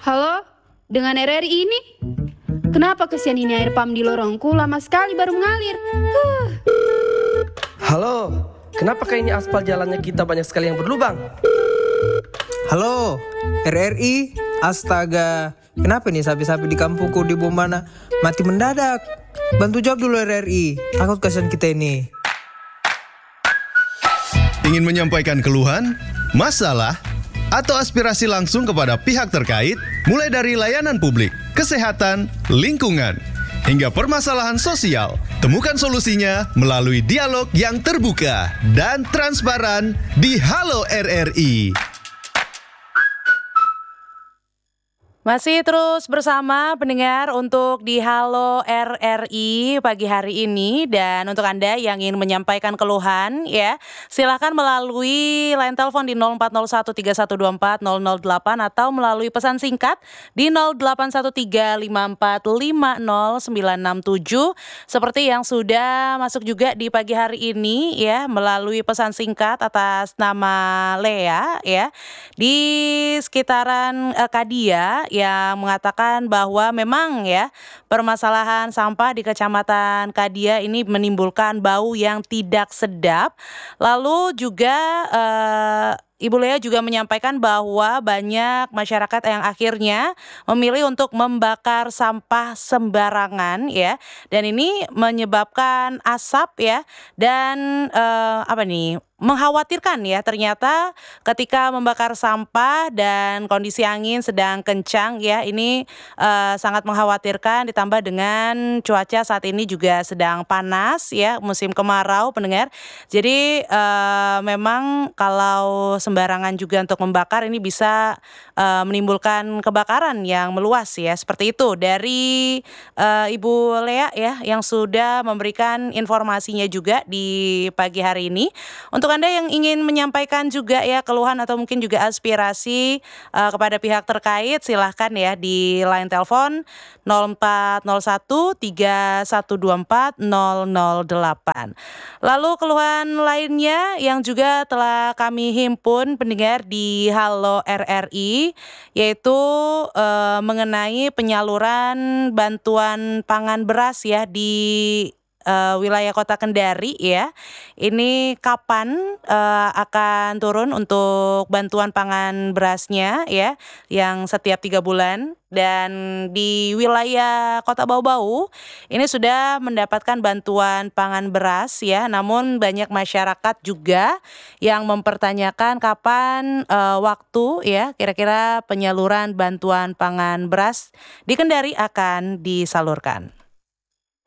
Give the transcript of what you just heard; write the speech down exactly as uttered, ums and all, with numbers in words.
Halo, dengan R R I ini? Kenapa kesian ini air pam di lorongku lama sekali baru mengalir? Huh. Halo, kenapa kayak ini aspal jalannya kita banyak sekali yang berlubang? Halo, R R I, astaga, kenapa nih sapi-sapi di kampungku di Bombana mati mendadak? Bantu jawab dulu R R I, takut kasihan kita ini. Ingin menyampaikan keluhan, masalah, atau aspirasi langsung kepada pihak terkait, mulai dari layanan publik, kesehatan, lingkungan, hingga permasalahan sosial. Temukan solusinya melalui dialog yang terbuka dan transparan di Halo R R I. Masih terus bersama pendengar untuk di Halo R R I pagi hari ini, dan untuk Anda yang ingin menyampaikan keluhan ya, silakan melalui line telepon di nol empat nol satu tiga satu dua empat nol nol delapan atau melalui pesan singkat di nol delapan satu tiga lima empat lima nol sembilan enam tujuh seperti yang sudah masuk juga di pagi hari ini ya, melalui pesan singkat atas nama Lea ya di sekitaran uh, Kadia yang mengatakan bahwa memang ya permasalahan sampah di Kecamatan Kadia ini menimbulkan bau yang tidak sedap. Lalu juga eh, Ibu Lea juga menyampaikan bahwa banyak masyarakat yang akhirnya memilih untuk membakar sampah sembarangan ya, dan ini menyebabkan asap ya, dan eh, apa nih mengkhawatirkan ya, ternyata ketika membakar sampah dan kondisi angin sedang kencang ya, ini eh, sangat mengkhawatirkan, ditambah dengan cuaca saat ini juga sedang panas ya, musim kemarau pendengar. Jadi eh, memang kalau sembarangan juga untuk membakar ini bisa uh, menimbulkan kebakaran yang meluas ya, seperti itu dari uh, Ibu Lea ya yang sudah memberikan informasinya juga di pagi hari ini. Untuk Anda yang ingin menyampaikan juga ya keluhan atau mungkin juga aspirasi uh, kepada pihak terkait, silahkan ya di line telepon nol empat nol satu tiga satu dua empat nol nol delapan. Lalu keluhan lainnya yang juga telah kami himpun pendengar di Halo R R I, yaitu eh, mengenai penyaluran bantuan pangan beras ya di eh, wilayah Kota Kendari ya. Ini kapan eh, akan turun untuk bantuan pangan berasnya ya, yang setiap tiga bulan. Dan di wilayah Kota Bau-Bau ini sudah mendapatkan bantuan pangan beras ya, namun banyak masyarakat juga yang mempertanyakan kapan uh, waktu ya kira-kira penyaluran bantuan pangan beras di Kendari akan disalurkan.